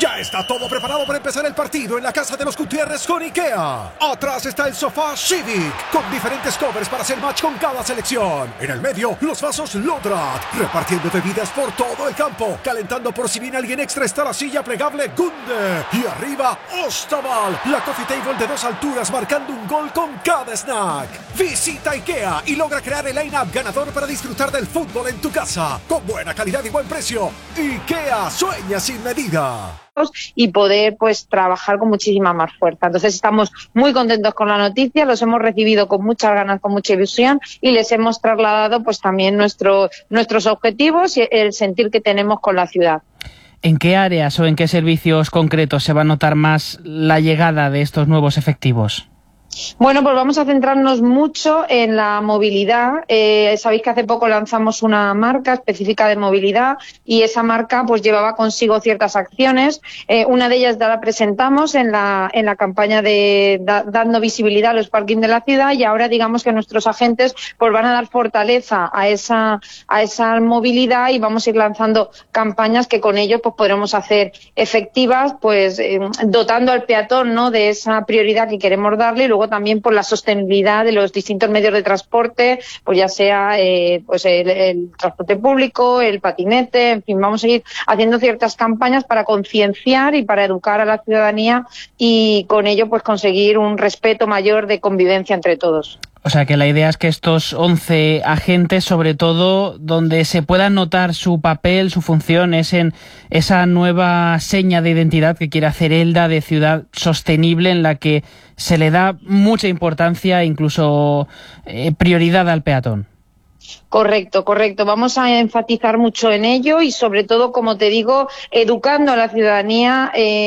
Ya está todo preparado para empezar el partido en la casa de los Gutiérrez con IKEA. Atrás está el sofá Civic, con diferentes covers para hacer match con cada selección. En el medio, los vasos Lodrat, repartiendo bebidas por todo el campo. Calentando por si viene alguien extra está la silla plegable Gunde. Y arriba, Ostaval, la coffee table de 2 alturas marcando un gol con cada snack. Visita IKEA y logra crear el line-up ganador para disfrutar del fútbol en tu casa. Con buena calidad y buen precio. IKEA sueña sin medida. Y poder pues trabajar con muchísima más fuerza. Entonces estamos muy contentos con la noticia, los hemos recibido con muchas ganas, con mucha ilusión y les hemos trasladado pues también nuestros objetivos y el sentir que tenemos con la ciudad. ¿En qué áreas o en qué servicios concretos se va a notar más la llegada de estos nuevos efectivos? Bueno, pues vamos a centrarnos mucho en la movilidad. Sabéis que hace poco lanzamos una marca específica de movilidad y esa marca pues llevaba consigo ciertas acciones. Una de ellas ya la presentamos en la campaña de dando visibilidad a los parkings de la ciudad y ahora digamos que nuestros agentes pues van a dar fortaleza a esa movilidad y vamos a ir lanzando campañas que con ello pues podremos hacer efectivas, pues dotando al peatón, ¿no?, de esa prioridad que queremos darle y luego también por la sostenibilidad de los distintos medios de transporte, pues ya sea pues el transporte público, el patinete, en fin, vamos a ir haciendo ciertas campañas para concienciar y para educar a la ciudadanía y con ello pues conseguir un respeto mayor de convivencia entre todos. O sea que la idea es que estos 11 agentes, sobre todo, donde se pueda notar su papel, su función, es en esa nueva seña de identidad que quiere hacer Elda de ciudad sostenible, en la que se le da mucha importancia e incluso prioridad al peatón. Correcto. Vamos a enfatizar mucho en ello y sobre todo, como te digo, educando a la ciudadanía,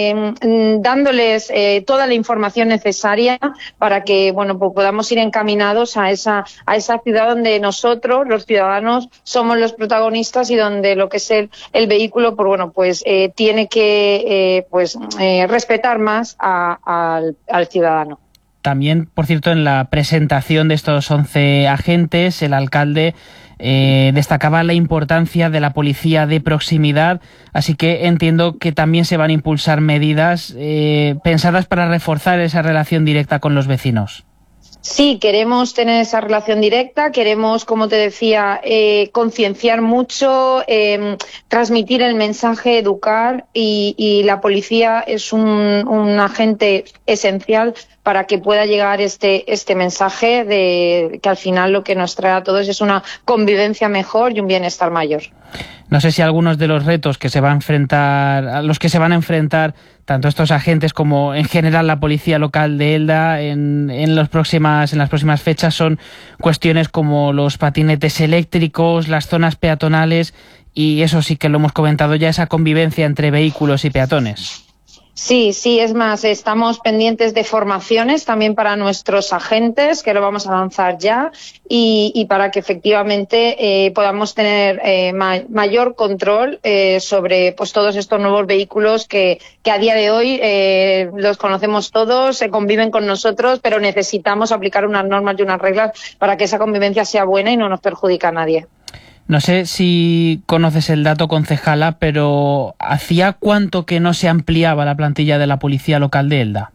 dándoles toda la información necesaria para que, bueno, pues podamos ir encaminados a esa ciudad donde nosotros, los ciudadanos, somos los protagonistas y donde lo que es el vehículo, pues bueno, pues tiene que respetar más al ciudadano. También, por cierto, en la presentación de estos 11 agentes, el alcalde destacaba la importancia de la policía de proximidad, así que entiendo que también se van a impulsar medidas pensadas para reforzar esa relación directa con los vecinos. Sí, queremos tener esa relación directa, queremos, como te decía, concienciar mucho, transmitir el mensaje, educar y la policía es un agente esencial para que pueda llegar este mensaje de que al final lo que nos trae a todos es una convivencia mejor y un bienestar mayor. No sé si algunos de los retos que se va a enfrentar, a los que se van a enfrentar tanto estos agentes como en general la policía local de Elda en las próximas fechas son cuestiones como los patinetes eléctricos, las zonas peatonales y eso sí que lo hemos comentado ya, esa convivencia entre vehículos y peatones. Sí, es más, estamos pendientes de formaciones también para nuestros agentes, que lo vamos a lanzar ya, y para que efectivamente podamos tener mayor control sobre pues todos estos nuevos vehículos que a día de hoy los conocemos todos, se conviven con nosotros, pero necesitamos aplicar unas normas y unas reglas para que esa convivencia sea buena y no nos perjudique a nadie. No sé si conoces el dato, concejala, pero ¿hacía cuánto que no se ampliaba la plantilla de la policía local de Elda?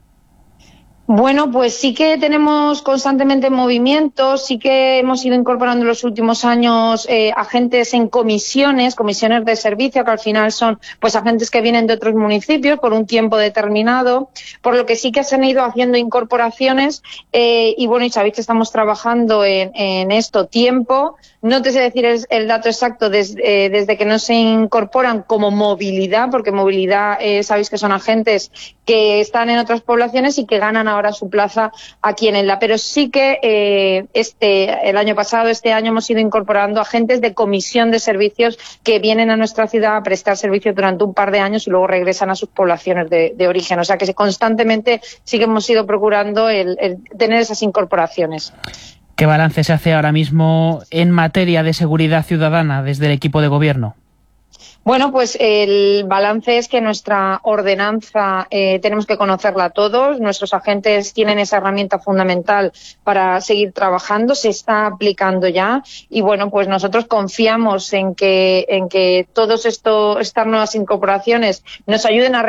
Bueno, pues sí que tenemos constantemente movimientos, sí que hemos ido incorporando en los últimos años agentes en comisiones de servicio, que al final son pues agentes que vienen de otros municipios por un tiempo determinado, por lo que sí que se han ido haciendo incorporaciones y bueno, y sabéis que estamos trabajando en esto tiempo. No te sé decir el dato exacto desde que no se incorporan como movilidad, porque movilidad sabéis que son agentes que están en otras poblaciones y que ganan ahora su plaza aquí en Elda. Pero sí que el año pasado, este año, hemos ido incorporando agentes de comisión de servicios que vienen a nuestra ciudad a prestar servicios durante un par de años y luego regresan a sus poblaciones de origen. O sea que constantemente sí que hemos ido procurando el tener esas incorporaciones. ¿Qué balance se hace ahora mismo en materia de seguridad ciudadana desde el equipo de gobierno? Bueno, pues el balance es que nuestra ordenanza tenemos que conocerla todos. Nuestros agentes tienen esa herramienta fundamental para seguir trabajando, se está aplicando ya y bueno, pues nosotros confiamos en que todos estas nuevas incorporaciones nos ayuden a